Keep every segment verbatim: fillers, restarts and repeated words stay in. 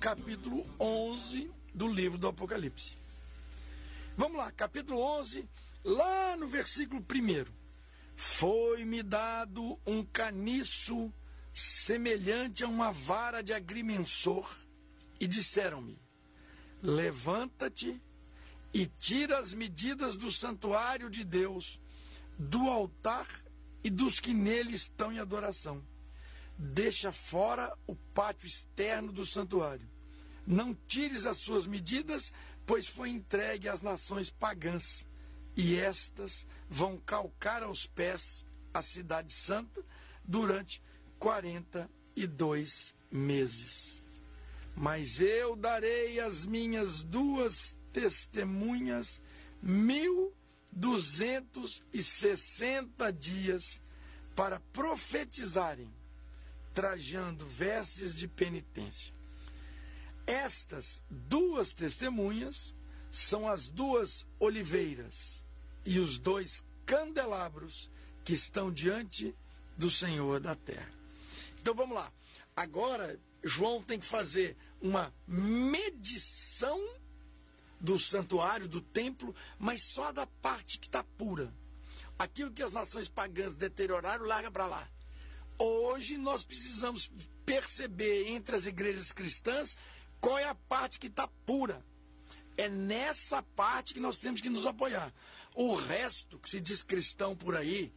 capítulo onze do livro do Apocalipse. Vamos lá, capítulo onze, lá no versículo primeiro. Foi-me dado um caniço semelhante a uma vara de agrimensor, e disseram-me: levanta-te e tira as medidas do santuário de Deus, do altar e dos que nele estão em adoração. Deixa fora o pátio externo do santuário. Não tires as suas medidas, pois foi entregue às nações pagãs, e estas vão calcar aos pés a cidade santa durante quarenta e dois meses. Mas eu darei às minhas duas testemunhas mil duzentos e sessenta dias para profetizarem, trajando vestes de penitência. Estas duas testemunhas são as duas oliveiras e os dois candelabros que estão diante do Senhor da terra. Então vamos lá. Agora João tem que fazer uma medição do santuário, do templo, mas só da parte que está pura. Aquilo que as nações pagãs deterioraram, larga para lá. Hoje nós precisamos perceber entre as igrejas cristãs qual é a parte que está pura. É nessa parte que nós temos que nos apoiar. O resto que se diz cristão por aí,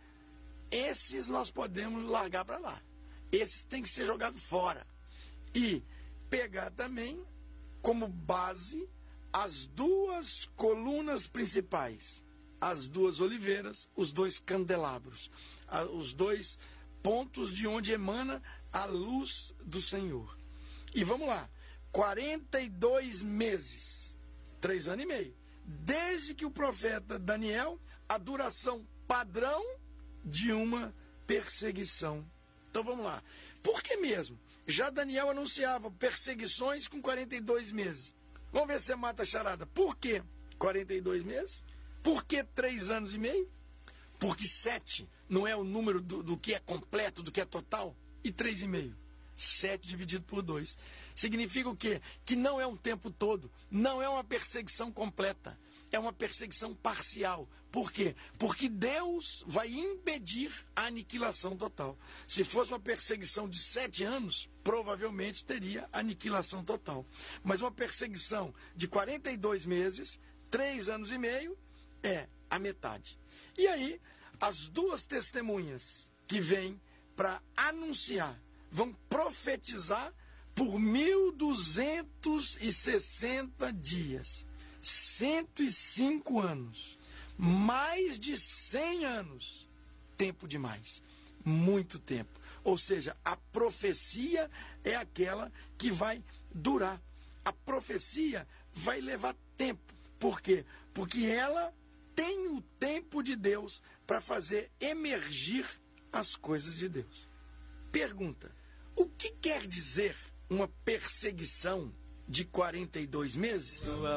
esses nós podemos largar para lá. Esses têm que ser jogados fora. E pegar também como base as duas colunas principais, as duas oliveiras, os dois candelabros, os dois pontos de onde emana a luz do Senhor. E vamos lá, quarenta e dois meses, três anos e meio, desde que o profeta Daniel, a duração padrão de uma perseguição. Então vamos lá, por que mesmo? Já Daniel anunciava perseguições com quarenta e dois meses. Vamos ver se você mata a charada. Por que quarenta e dois meses? Por que três anos e meio? Porque sete não é o número do, do que é completo, do que é total? E três e meio? sete dividido por dois. Significa o quê? Que não é um tempo todo. Não é uma perseguição completa. É uma perseguição parcial. Por quê? Porque Deus vai impedir a aniquilação total. Se fosse uma perseguição de sete anos, provavelmente teria aniquilação total. Mas uma perseguição de quarenta e dois meses, três anos e meio, é a metade. E aí, as duas testemunhas que vêm para anunciar, vão profetizar por mil duzentos e sessenta dias, cento e cinco anos, mais de cem anos, tempo demais, muito tempo. Ou seja, a profecia é aquela que vai durar. A profecia vai levar tempo. Por quê? Porque ela tem o tempo de Deus para fazer emergir as coisas de Deus. Pergunta: o que quer dizer uma perseguição de quarenta e dois meses? Sua